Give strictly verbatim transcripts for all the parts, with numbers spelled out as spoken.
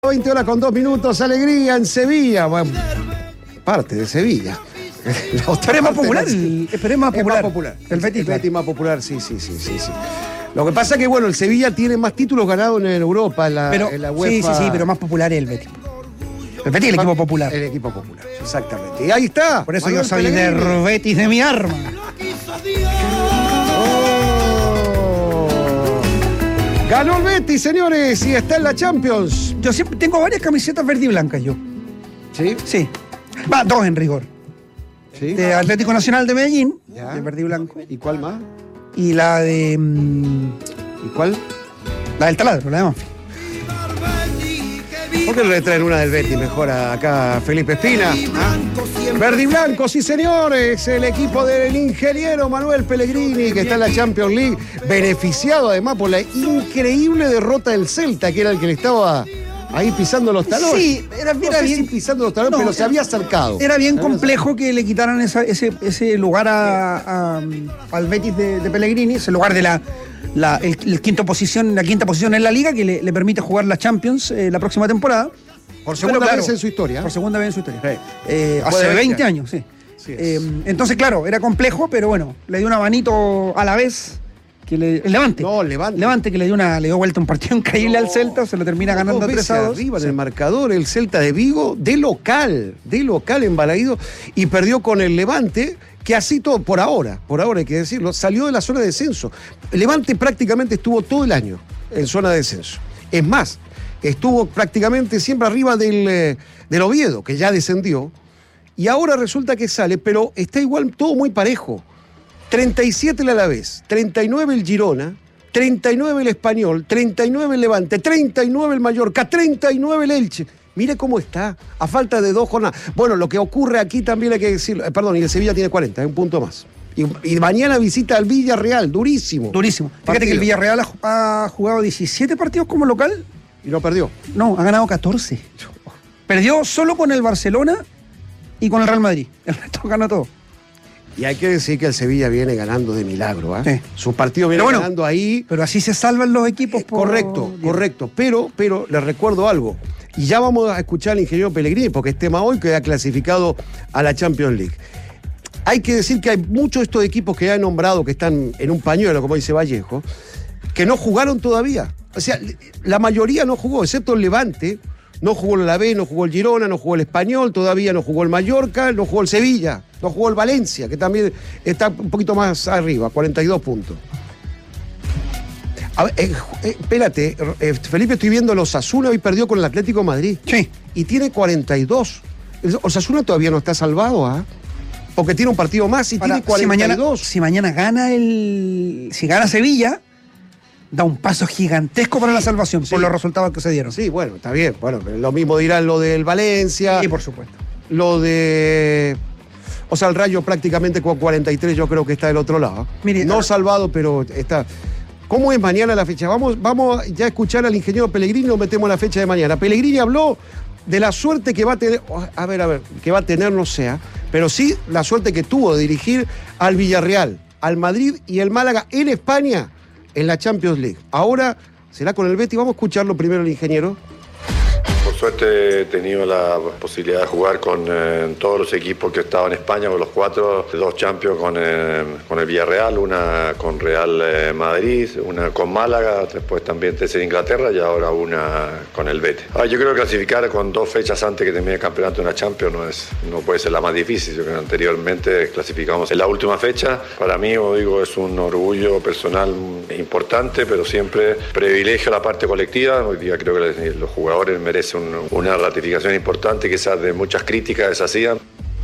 veinte horas con dos minutos, alegría en Sevilla. Bueno, parte de Sevilla. Esperemos popular, el, esperemos popular. Es más popular. El Betis, el Betis más popular, sí, sí, sí, sí, sí. Lo que pasa es que, bueno, el Sevilla tiene más títulos ganados en Europa, en la, pero, en la UEFA. Sí, sí, sí, pero más popular es el Betis. El Betis es el equipo popular. El equipo popular, exactamente. Y ahí está. Por eso Manuel yo soy Pellegrini. De Betis de mi arma. Ganó el Betis, señores, y está en la Champions. Yo siempre tengo varias camisetas verde y blancas, yo. ¿Sí? Sí. Va, dos en rigor. ¿Sí? De Atlético Nacional de Medellín, ya. De verde y blanco. ¿Y cuál más? Y la de... Mmm, ¿Y cuál? La del Taladro, la de Manfi. ¿Por qué no le traen una del Betis mejor a acá a Felipe Espina? ¿Ah? Verde y blanco, sí señores, el equipo del ingeniero Manuel Pellegrini, que está en la Champions League, beneficiado además por la increíble derrota del Celta, que era el que le estaba ahí pisando los talones. Sí, era, no era sé bien si pisando los talones, no, pero se había acercado. Era bien complejo que le quitaran esa, ese, ese lugar a, a, al Betis de, de Pellegrini, ese lugar de la... La, el, el quinto posición, la quinta posición en la liga que le, le permite jugar la Champions eh, la próxima temporada. Por segunda Pero, claro, vez en su historia. Por segunda vez en su historia. Sí. Eh, hace veinte años, sí. sí eh, entonces, claro, era complejo, pero bueno, le dio una manito a la vez. Que le, el Levante. No, Levante. Levante que le dio una, le dio vuelta un partido increíble no, al Celta, se lo termina ganando tres a dos. Arriba en el marcador, el Celta de Vigo, de local, de local en Balaído, y perdió con el Levante, que así todo, por ahora, por ahora hay que decirlo, salió de la zona de descenso. El Levante prácticamente estuvo todo el año en zona de descenso. Es más, estuvo prácticamente siempre arriba del, del Oviedo, que ya descendió, y ahora resulta que sale, pero está igual todo muy parejo. treinta y siete el Alavés, treinta y nueve el Girona, treinta y nueve el Español, treinta y nueve el Levante, treinta y nueve el Mallorca, treinta y nueve el Elche. Mire cómo está, a falta de dos jornadas. Bueno, lo que ocurre aquí también hay que decirlo, eh, perdón, y el Sevilla tiene cuarenta, es un punto más. Y, y mañana visita al Villarreal, durísimo. Durísimo. Fíjate partido. Que el Villarreal ha, ha jugado diecisiete partidos como local. ¿Y no perdió? No, ha ganado catorce. Perdió solo con el Barcelona y con el Real Madrid. El resto ganó todo. Y hay que decir que el Sevilla viene ganando de milagro, ¿eh? Sí. Su partido viene bueno, ganando ahí. Pero así se salvan los equipos. Por... Correcto, correcto. Pero, pero les recuerdo algo. Y ya vamos a escuchar al ingeniero Pellegrini, porque es tema hoy que ha clasificado a la Champions League. Hay que decir que hay muchos de estos equipos que ya he nombrado, que están en un pañuelo, como dice Vallejo, que no jugaron todavía. O sea, la mayoría no jugó, excepto el Levante. No jugó el Alavés, no jugó el Girona, no jugó el Español, todavía no jugó el Mallorca, no jugó el Sevilla, no jugó el Valencia, que también está un poquito más arriba, cuarenta y dos puntos. A ver, eh, eh, espérate, eh, Felipe, estoy viendo los Osasuna, hoy perdió con el Atlético de Madrid. Sí. Y tiene cuarenta y dos. El Osasuna todavía no está salvado, ¿ah? ¿eh? Porque tiene un partido más y Ahora, tiene cuarenta y dos. Si mañana, si mañana gana el. Si gana Sevilla, da un paso gigantesco para la salvación, sí, por los resultados que se dieron. Sí, bueno, está bien. Bueno, lo mismo dirán lo del Valencia. Sí, por supuesto. Lo de... O sea, el Rayo prácticamente con cuarenta y tres yo creo que está del otro lado. Mire, no ahora... salvado, pero está... ¿Cómo es mañana la fecha? Vamos, vamos ya a escuchar al ingeniero Pellegrini y nos metemos en la fecha de mañana. Pellegrini habló de la suerte que va a tener... A ver, a ver, que va a tener no sea, pero sí la suerte que tuvo de dirigir al Villarreal, al Madrid y el Málaga en España en la Champions League. Ahora será con el Betis. Vamos a escucharlo primero el ingeniero. Por suerte he tenido la posibilidad de jugar con eh, todos los equipos que estaban en España, con los cuatro, dos Champions con, eh, con el Villarreal, una con Real eh, Madrid, una con Málaga, después también tres en Inglaterra y ahora una con el Betis. Ah, yo creo que clasificar con dos fechas antes que termine el campeonato en la Champions no, es, no puede ser la más difícil. Yo creo que anteriormente clasificamos en la última fecha. Para mí, como digo, es un orgullo personal importante, pero siempre privilegio la parte colectiva. Hoy día creo que los jugadores merecen un una ratificación importante, quizás de muchas críticas que se hacían.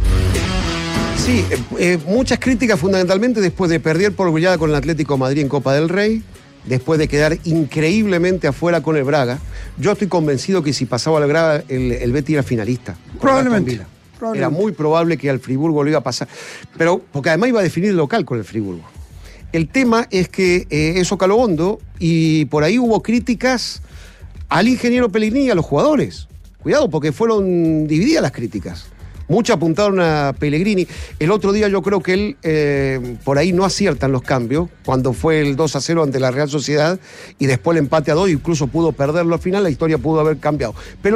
Sí, eh, eh, muchas críticas fundamentalmente después de perder por goleada con el Atlético de Madrid en Copa del Rey, después de quedar increíblemente afuera con el Braga. Yo estoy convencido que si pasaba el Braga, el, el Betis era finalista. Probablemente, probablemente. Era muy probable que al Friburgo lo iba a pasar. Pero, porque además iba a definir el local con el Friburgo. El tema es que eh, eso caló hondo y por ahí hubo críticas al ingeniero Pellegrini y a los jugadores. Cuidado, porque fueron divididas las críticas. Muchos apuntaron a Pellegrini. El otro día yo creo que él, eh, por ahí no aciertan los cambios, cuando fue el dos a cero ante la Real Sociedad y después el empate a dos, incluso pudo perderlo al final, la historia pudo haber cambiado. Pero